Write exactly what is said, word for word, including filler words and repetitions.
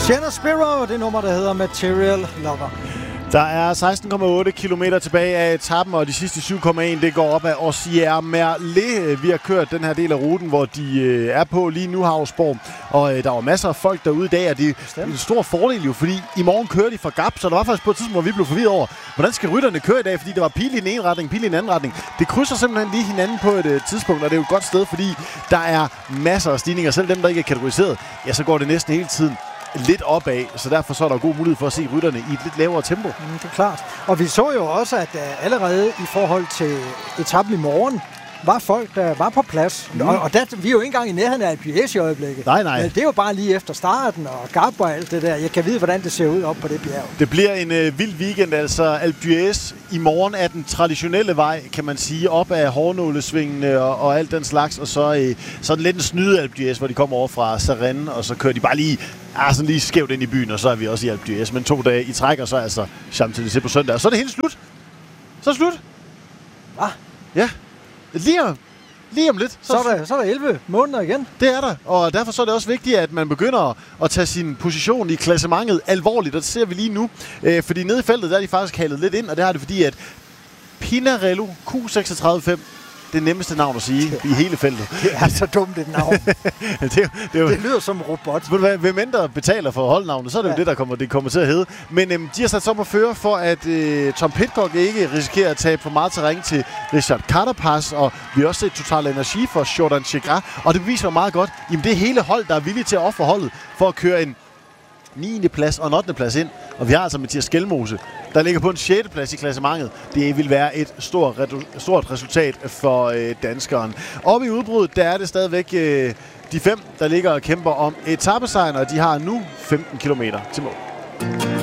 Sienna Spiro, det nummer, der hedder Material Lover. Der er seksten komma otte kilometer tilbage af etappen, og de sidste syv komma en det går op ad Ossier Merlet. Vi har kørt den her del af ruten, hvor de øh, er på lige nu, Havsborg. Og øh, der var masser af folk derude i dag, og det er en stor fordel jo, fordi i morgen kører de fra Gap, så der var faktisk på et tidspunkt, hvor vi blev forvirret over, hvordan skal rytterne køre i dag, fordi der var pil i den ene retning, pil i den anden retning. Det krydser simpelthen lige hinanden på et øh, tidspunkt, og det er jo et godt sted, fordi der er masser af stigninger. Selv dem, der ikke er kategoriseret, ja, så går det næsten hele tiden lidt opad, så derfor så er der god mulighed for at se rytterne i et lidt lavere tempo. Mm, det er klart. Og vi så jo også, at uh, allerede i forhold til etappen i morgen, var folk, der var på plads. Mm. Og, og der, vi er jo ikke engang i nærheden af Alpe d'Huez i øjeblikket. Nej, nej. Men det er jo bare lige efter starten, og Gap og alt det der. Jeg kan vide, hvordan det ser ud op på det bjerg. Det bliver en øh, vild weekend, altså Alpe d'Huez i morgen er den traditionelle vej, kan man sige, op ad hårnålesvingene og, og alt den slags. Og så, øh, så er det lidt en snyde Alpe d'Huez, hvor de kommer over fra Sarenne, og så kører de bare lige, ah, sådan lige skævt ind i byen, og så er vi også i Alpe d'Huez. Men to dage i træk, og så er altså Champs-Élysées på søndag. Og så er det helt slut. Så er det slut. Hvad? Ja. Lige om, lige om lidt. Så, så, er der, så er der elleve måneder igen. Det er der, og derfor så er det også vigtigt, at man begynder at tage sin position i klassementet alvorligt, og det ser vi lige nu. Øh, fordi nede i feltet, der er de faktisk kaldet lidt ind, og det har det fordi, at Pinarello Q seks tre fem, det nemmeste navn at sige i hele feltet. Det er så dumt et navn. det, er, det, er jo, det lyder som en robot. Ved du hvad, hvem end der betaler for holdnavnet, så er det ja. jo det, der kommer, det kommer til at hedde. Men øhm, de har sat sig op at føre for, at øh, Tom Pidcock ikke risikerer at tabe for meget terræn til Richard Carapaz, og vi har også set Total Energi for Jordan Chegras, og det beviser meget godt, jamen det er hele hold, der er villige til at ofre holdet for at køre en niende plads og en ottende plads ind. Og vi har altså Mathias Skelmose, der ligger på en sjette plads i klassementet. Det vil være et stort, stort resultat for øh, danskeren. Oppe i udbruddet, der er det stadigvæk øh, de fem, der ligger og kæmper om etapesejren, og de har nu femten kilometer til mål.